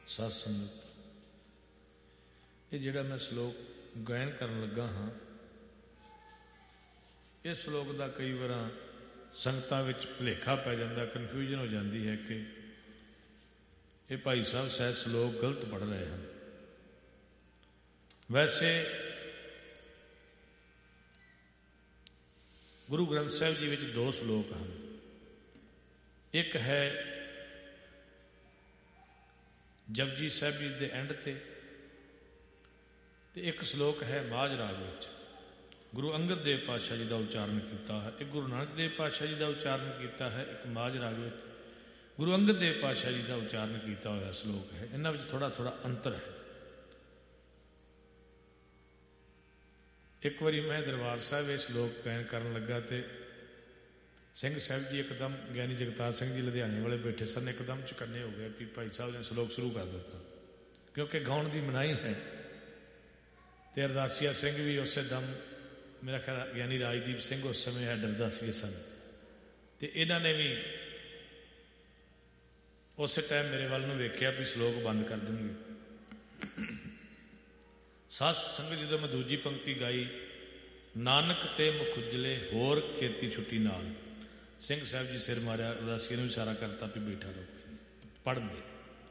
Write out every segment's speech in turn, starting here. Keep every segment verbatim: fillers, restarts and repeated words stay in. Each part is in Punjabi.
ਸਾਧ ਸੰਗਤ, ਇਹ ਜਿਹੜਾ ਮੈਂ ਸ਼ਲੋਕ ਗਾਇਨ ਕਰਨ ਲੱਗਾ ਹਾਂ, ਇਸ ਸ਼ਲੋਕ ਦਾ ਕਈ ਵਾਰ ਸੰਗਤਾਂ ਵਿੱਚ ਭੁਲੇਖਾ ਪੈ ਜਾਂਦਾ, ਕਨਫਿਊਜ਼ਨ ਹੋ ਜਾਂਦੀ ਹੈ ਕਿ ਇਹ ਭਾਈ ਸਾਹਿਬ ਸ਼ਾਇਦ ਸ਼ਲੋਕ ਗਲਤ ਪੜ੍ਹ ਰਹੇ ਹਨ। ਵੈਸੇ ਗੁਰੂ ਗ੍ਰੰਥ ਸਾਹਿਬ ਜੀ ਵਿੱਚ ਦੋ ਸ਼ਲੋਕ ਹਨ। ਇੱਕ ਹੈ ਜਪਜੀ ਸਾਹਿਬ ਜੀ ਦੇ ਐਂਡ ਤੇ, ਤੇ ਇੱਕ ਸ਼ਲੋਕ ਹੈ ਮਾਝ ਰਾਗ ਵਿੱਚ ਗੁਰੂ ਅੰਗਦ ਦੇਵ ਪਾਤਸ਼ਾਹ ਜੀ ਦਾ ਉਚਾਰਨ ਕੀਤਾ ਹੈ। ਇੱਕ ਗੁਰੂ ਨਾਨਕ ਦੇਵ ਪਾਤਸ਼ਾਹ ਜੀ ਦਾ ਉਚਾਰਨ ਕੀਤਾ ਹੈ, ਇੱਕ ਮਾਝ ਰਾਗ ਵਿੱਚ ਗੁਰੂ ਅੰਗਦ ਦੇਵ ਪਾਤਸ਼ਾਹ ਜੀ ਦਾ ਉਚਾਰਨ ਕੀਤਾ ਹੋਇਆ ਸ਼ਲੋਕ ਹੈ। ਇਹਨਾਂ ਵਿੱਚ ਥੋੜ੍ਹਾ ਥੋੜ੍ਹਾ ਅੰਤਰ ਹੈ। ਇੱਕ ਵਾਰੀ ਮੈਂ ਦਰਬਾਰ ਸਾਹਿਬ ਇਹ ਸ਼ਲੋਕ ਗਾਇਨ ਕਰਨ ਲੱਗਾ ਤੇ ਸਿੰਘ ਸਾਹਿਬ ਜੀ ਇੱਕਦਮ, ਗਿਆਨੀ ਜਗਤਾਰ ਸਿੰਘ ਜੀ ਲੁਧਿਆਣੇ ਵਾਲੇ ਬੈਠੇ ਸਨ, ਇੱਕਦਮ ਚੁਕੰਨੇ ਹੋ ਗਏ ਵੀ ਭਾਈ ਸਾਹਿਬ ਨੇ ਸ਼ਲੋਕ ਸ਼ੁਰੂ ਕਰ ਦਿੱਤਾ, ਕਿਉਂਕਿ ਗਾਉਣ ਦੀ ਮਨਾਹੀ ਹੈ। ਤੇ ਅਰਦਾਸੀਆ ਸਿੰਘ ਵੀ ਉਸੇ ਦਮ, ਮੇਰਾ ਖਿਆਲ ਗਿਆਨੀ ਰਾਜਦੀਪ ਸਿੰਘ ਉਸ ਸਮੇਂ ਹੈਡ ਅਰਦਾਸੀਏ ਸਨ, ਤੇ ਇਹਨਾਂ ਨੇ ਵੀ ਉਸੇ ਟਾਈਮ ਮੇਰੇ ਵੱਲ ਨੂੰ ਵੇਖਿਆ ਵੀ ਸ਼ਲੋਕ ਬੰਦ ਕਰ ਦੇਣਗੇ। ਸਾਧ ਸੰਗਤ ਜਦੋਂ ਮੈਂ ਦੂਜੀ ਪੰਕਤੀ ਗਾਈ, ਨਾਨਕ ਤੇ ਮੁਖ ਉਜਲੇ ਹੋਰ ਕੀਤੀ ਛੁੱਟੀ ਨਾਲ, ਸਿੰਘ ਸਾਹਿਬ ਜੀ ਸਿਰ ਮਾਰਿਆ, ਅਰਦਾਸੀਏ ਨੂੰ ਇਸ਼ਾਰਾ ਕਰਤਾ ਵੀ ਬੈਠਾ ਰਹੋ, ਪੜ੍ਹਨ ਦੇ।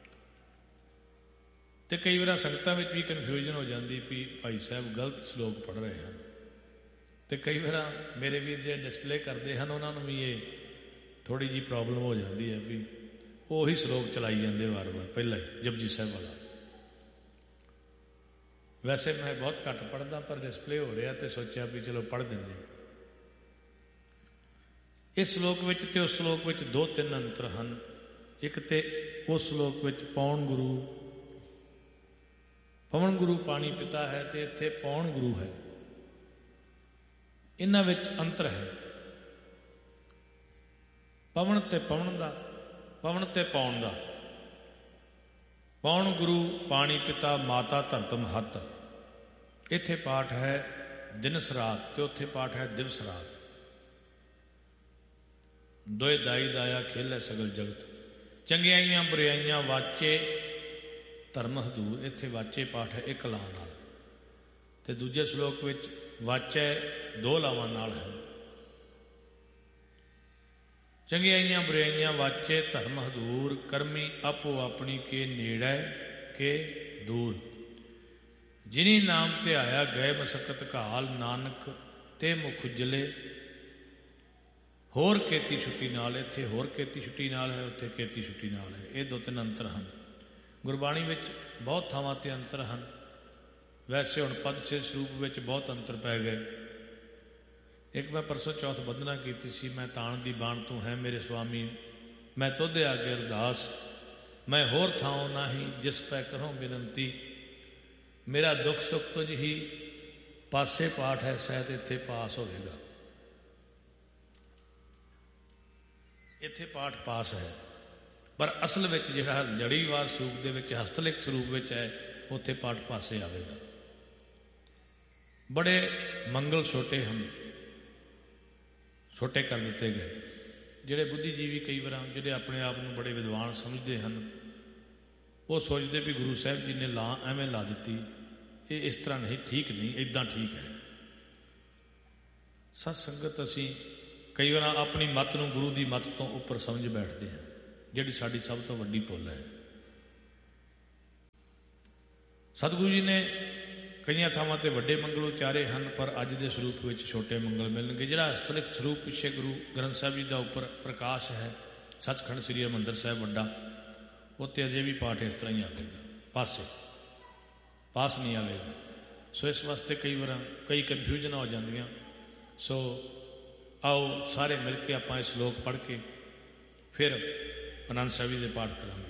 ਤੇ ਕਈ ਵਾਰ ਸੰਗਤਾਂ ਵਿੱਚ ਵੀ ਕਨਫਿਊਜ਼ਨ ਹੋ ਜਾਂਦੀ ਵੀ ਭਾਈ ਸਾਹਿਬ ਗਲਤ ਸ਼ਲੋਕ ਪੜ੍ਹ ਰਹੇ ਹਨ। ਤੇ ਕਈ ਵਾਰ ਮੇਰੇ ਵੀਰ ਜਿਹੜੇ ਡਿਸਪਲੇ ਕਰਦੇ ਹਨ ਉਹਨਾਂ ਨੂੰ ਵੀ ਇਹ ਥੋੜ੍ਹੀ ਜਿਹੀ ਪ੍ਰੋਬਲਮ ਹੋ ਜਾਂਦੀ ਹੈ ਵੀ ਉਹੀ ਸ਼ਲੋਕ ਚਲਾਈ ਜਾਂਦੇ ਵਾਰ ਵਾਰ, ਪਹਿਲਾਂ ਹੀ ਜਪਜੀ ਸਾਹਿਬ ਵਾਲਾ। ਵੈਸੇ ਮੈਂ ਬਹੁਤ ਘੱਟ ਪੜ੍ਹਦਾ, ਪਰ ਡਿਸਪਲੇ ਹੋ ਰਿਹਾ ਤੇ ਸੋਚਿਆ ਵੀ ਚਲੋ ਪੜ੍ਹ ਦਿੰਦੇ। ਇਸ ਸ਼ਲੋਕ ਵਿੱਚ ਤੇ ਉਸ ਸ਼ਲੋਕ ਵਿੱਚ ਦੋ ਤਿੰਨ ਅੰਤਰ ਹਨ। ਇੱਕ ਤੇ ਉਸ ਸ਼ਲੋਕ ਵਿੱਚ ਪੌਣ ਗੁਰੂ, ਪਵਨ ਗੁਰੂ ਪਾਣੀ ਪਿਤਾ ਹੈ, ਤੇ ਇੱਥੇ ਪੌਣ ਗੁਰੂ ਹੈ। ਇਹਨਾਂ ਵਿੱਚ ਅੰਤਰ ਹੈ। ਪਵਨ ਤੇ ਪਵਨ ਦਾ, ਪਵਨ ਤੇ ਪੌਣ ਦਾ। ਪੌਣ ਗੁਰੂ ਪਾਣੀ ਪਿਤਾ ਮਾਤਾ ਧਰਤ ਮਹੱਤ, ਇੱਥੇ ਪਾਠ ਹੈ ਦਿਨਸ ਰਾਤ ਤੇ ਉੱਥੇ ਪਾਠ ਹੈ ਦਿਵਸ ਰਾਤ। ਦੋਏ ਦਾਈ ਦਾਇਆ ਖੇਲੇ ਸਗਲ ਜਗਤ, ਚੰਗਿਆਈਆਂ ਬੁਰਾਈਆਂ ਵਾਚੇ ਧਰਮ ਹਦੂਰ, ਇੱਥੇ ਵਾਚੇ ਪਾਠ ਹੈ ਇੱਕ ਲਾਂ ਨਾਲ, ਤੇ ਦੂਜੇ ਸ਼ਲੋਕ ਵਿੱਚ ਵਾਚੈ ਦੋ ਲਾਵਾਂ ਨਾਲ ਹੈ। ਚੰਗਿਆਈਆਂ ਬੁਰਾਈਆਂ ਵਾਚੇ ਧਰਮ ਹਦੂਰ, ਕਰਮੀ ਆਪੋ ਆਪਣੀ ਕੇ ਨੇੜੇ ਕੇ ਦੂਰ। ਜਿਨੀ ਨਾਮ ਧਿਆਇਆ ਗਏ ਮਸਕਤ ਘਾਲ, ਨਾਨਕ ਤੇ ਮੁਖ ਉਜਲੇ ਹੋਰ ਕੀਤੀ ਛੁੱਟੀ ਨਾਲ, ਇੱਥੇ ਹੋਰ ਕੀਤੀ ਛੁੱਟੀ ਨਾਲ ਹੈ, ਉੱਥੇ ਕੀਤੀ ਛੁੱਟੀ ਨਾਲ ਹੈ। ਇਹ ਦੋ ਤਿੰਨ ਅੰਤਰ ਹਨ। ਗੁਰਬਾਣੀ ਵਿੱਚ ਬਹੁਤ ਥਾਵਾਂ ਤੇ ਅੰਤਰ ਹਨ। ਵੈਸੇ ਹੁਣ ਪਦ ਸੇ ਸਰੂਪ ਵਿੱਚ ਬਹੁਤ ਅੰਤਰ ਪੈ ਗਏ। ਇੱਕ ਮੈਂ ਪਰਸੋਂ ਚੌਥ ਬੰਦਨਾ ਕੀਤੀ ਸੀ, ਮੈਂ ਤਾਣ ਦੀ ਬਾਣ ਤੂੰ ਹੈ ਮੇਰੇ ਸੁਆਮੀ, ਮੈਂ ਤੁਧ ਆਗੇ ਅਰਦਾਸ, ਮੈਂ ਹੋਰ ਥਾਉ ਨਾਹੀ ਜਿਸ ਪੈ ਕਰੋ ਬੇਨੰਤੀ, ਮੇਰਾ ਦੁੱਖ ਸੁੱਖ ਤੁਝ ਹੀ ਪਾਸੇ ਪਾਠ ਹੈ, ਸ਼ਾਇਦ ਇੱਥੇ ਪਾਸ ਹੋਵੇਗਾ। ਇੱਥੇ ਪਾਠ ਪਾਸ ਹੈ, ਪਰ ਅਸਲ ਵਿੱਚ ਜਿਹੜਾ ਲੜੀਵਾਰ ਸਰੂਪ ਦੇ ਵਿੱਚ, ਹਸਤਲਿਖ ਸਰੂਪ ਵਿੱਚ ਹੈ, ਉੱਥੇ ਪਾਠ ਪਾਸੇ ਆਵੇਗਾ। ਬੜੇ ਮੰਗਲ ਛੋਟੇ ਹਨ, ਛੋਟੇ ਕਰ ਦਿੱਤੇ ਗਏ। ਜਿਹੜੇ ਬੁੱਧੀਜੀਵੀ ਕਈ ਵਾਰ ਜਿਹੜੇ ਆਪਣੇ ਆਪ ਨੂੰ ਬੜੇ ਵਿਦਵਾਨ ਸਮਝਦੇ ਹਨ, ਉਹ ਸੋਚਦੇ ਵੀ ਗੁਰੂ ਸਾਹਿਬ ਜੀ ਨੇ ਲਾਂ ਐਵੇਂ ਲਾ ਦਿੱਤੀ, ਇਹ ਇਸ ਤਰ੍ਹਾਂ ਨਹੀਂ, ਠੀਕ ਨਹੀਂ, ਇੱਦਾਂ ਠੀਕ ਹੈ। ਸਤ ਸੰਗਤ, ਅਸੀਂ ਕਈ ਵਾਰ ਆਪਣੀ ਮੱਤ ਨੂੰ ਗੁਰੂ ਦੀ ਮੱਤ ਤੋਂ ਉੱਪਰ ਸਮਝ ਬੈਠਦੇ ਹਾਂ, ਜਿਹੜੀ ਸਾਡੀ ਸਭ ਤੋਂ ਵੱਡੀ ਭੁੱਲ ਹੈ। ਸਤਿਗੁਰੂ ਜੀ ਨੇ ਕਈਆਂ ਥਾਵਾਂ ਤੇ ਵੱਡੇ ਮੰਗਲ ਉਚਾਰੇ ਹਨ, ਪਰ ਅੱਜ ਦੇ ਸਰੂਪ ਵਿੱਚ ਛੋਟੇ ਮੰਗਲ ਮਿਲਣਗੇ। ਜਿਹੜਾ ਹਸਤਲਿਖ ਸਰੂਪ ਪਿੱਛੇ ਗੁਰੂ ਗ੍ਰੰਥ ਸਾਹਿਬ ਜੀ ਦਾ ਉੱਪਰ ਪ੍ਰਕਾਸ਼ ਹੈ, ਸੱਚਖੰਡ ਸ੍ਰੀ ਹਰਿਮੰਦਰ ਸਾਹਿਬ ਵੱਡਾ, ਉੱਥੇ ਅਜੇ ਵੀ ਪਾਠ ਇਸ ਤਰ੍ਹਾਂ ਹੀ ਆਵੇਗਾ, ਪਾਸੇ ਪਾਸ ਨਹੀਂ ਆਵੇਗਾ। ਸੋ ਇਸ ਵਾਸਤੇ ਕਈ ਵਾਰ ਕਈ ਕਨਫਿਊਜ਼ਨਾਂ ਹੋ ਜਾਂਦੀਆਂ। ਸੋ ਆਓ ਸਾਰੇ ਮਿਲ ਕੇ ਆਪਾਂ ਇਹ ਸ਼ਲੋਕ ਪੜ੍ਹ ਕੇ ਫਿਰ ਆਨੰਦ ਸਾਹਿਬ ਜੀ ਦੇ ਪਾਠ ਕਰਾਂਗੇ।